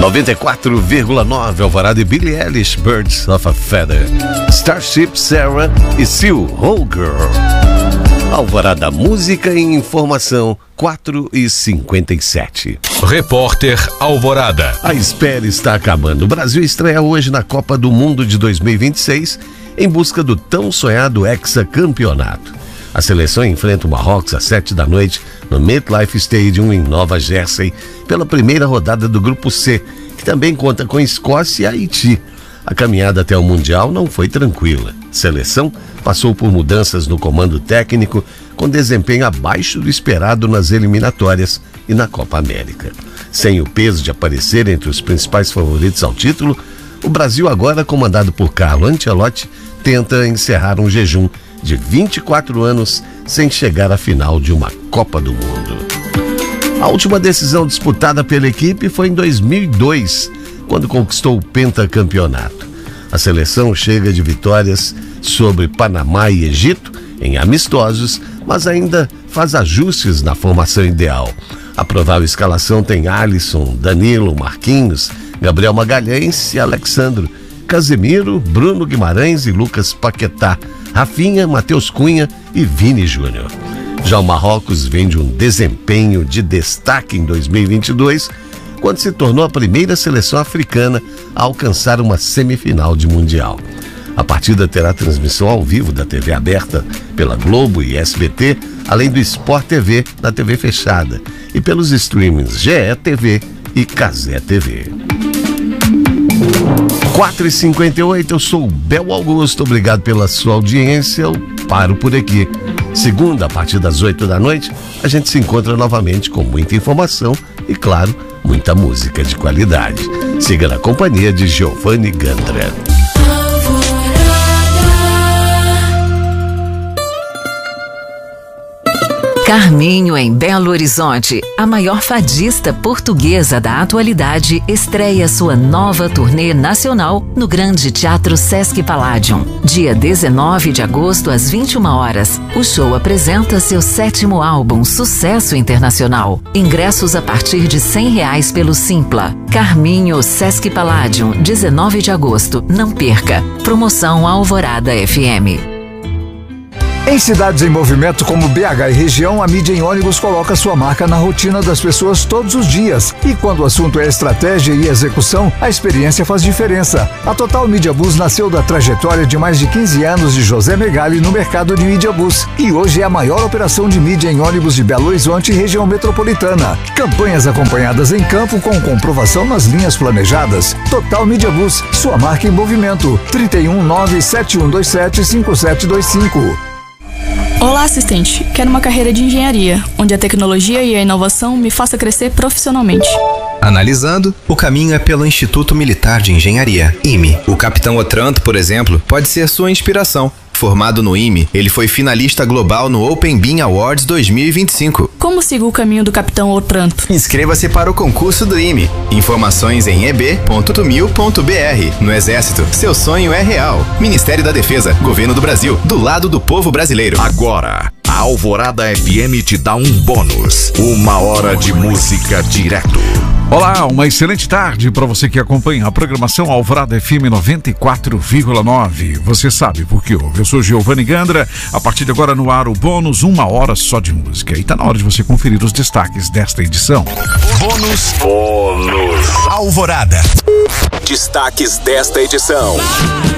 94,9 Alvorada e Billie Eilish, Birds of a Feather. Starship, Sarah e Seal, Whole Girl. Alvorada, música e informação, 4h57. Repórter Alvorada. A espera está acabando. O Brasil estreia hoje na Copa do Mundo de 2026 em busca do tão sonhado hexacampeonato. A seleção enfrenta o Marrocos às 7 da noite no MetLife Stadium em Nova Jersey pela primeira rodada do Grupo C, que também conta com Escócia e Haiti. A caminhada até o Mundial não foi tranquila. A seleção passou por mudanças no comando técnico, com desempenho abaixo do esperado nas eliminatórias e na Copa América. Sem o peso de aparecer entre os principais favoritos ao título, o Brasil, agora comandado por Carlo Ancelotti, tenta encerrar um jejum de 24 anos sem chegar à final de uma Copa do Mundo. A última decisão disputada pela equipe foi em 2002, quando conquistou o pentacampeonato. A seleção chega de vitórias sobre Panamá e Egito em amistosos, mas ainda faz ajustes na formação ideal. A provável escalação tem Alisson, Danilo, Marquinhos, Gabriel Magalhães e Alexandro, Casemiro, Bruno Guimarães e Lucas Paquetá, Rafinha, Matheus Cunha e Vini Júnior. Já o Marrocos vem de um desempenho de destaque em 2022, quando se tornou a primeira seleção africana a alcançar uma semifinal de Mundial. A partida terá transmissão ao vivo da TV aberta pela Globo e SBT, além do Sport TV na TV fechada e pelos streamings GE TV e Cazé TV. 4h58, eu sou o Bel Augusto, obrigado pela sua audiência, eu paro por aqui. Segunda, a partir das 8 da noite, a gente se encontra novamente com muita informação e, claro, muita música de qualidade. Siga na companhia de Giovanni Gandra. Carminho, em Belo Horizonte, a maior fadista portuguesa da atualidade, estreia sua nova turnê nacional no Grande Teatro Sesc Palladium. Dia 19 de agosto, às 21 horas, o show apresenta seu 7º álbum, Sucesso Internacional. Ingressos a partir de R$100 pelo Simpla. Carminho, Sesc Palladium, 19 de agosto. Não perca. Promoção Alvorada FM. Em cidades em movimento como BH e região, a mídia em ônibus coloca sua marca na rotina das pessoas todos os dias. E quando o assunto é estratégia e execução, a experiência faz diferença. A Total Mídia Bus nasceu da trajetória de mais de 15 anos de José Megali no mercado de mídia bus. E hoje é a maior operação de mídia em ônibus de Belo Horizonte e região metropolitana. Campanhas acompanhadas em campo com comprovação nas linhas planejadas. Total Mídia Bus, sua marca em movimento. 319-7127-5725. Olá, assistente. Quero uma carreira de engenharia, onde a tecnologia e a inovação me faça crescer profissionalmente. Analisando, o caminho é pelo Instituto Militar de Engenharia, IME. O capitão Otranto, por exemplo, pode ser sua inspiração. Formado no IME, ele foi finalista global no Open Beam Awards 2025. Como sigo o caminho do capitão Otranto? Inscreva-se para o concurso do IME. Informações em eb.tumil.br. No Exército, seu sonho é real. Ministério da Defesa, Governo do Brasil, do lado do povo brasileiro. Agora, a Alvorada FM te dá um bônus. 1 hora de música direto. Olá, uma excelente tarde para você que acompanha a programação Alvorada FM 94,9. Você sabe por que ouve. Eu sou Giovanni Gandra. A partir de agora no ar o bônus 1 hora só de música. E tá na hora de você conferir os destaques desta edição. Bônus Alvorada. Destaques desta edição.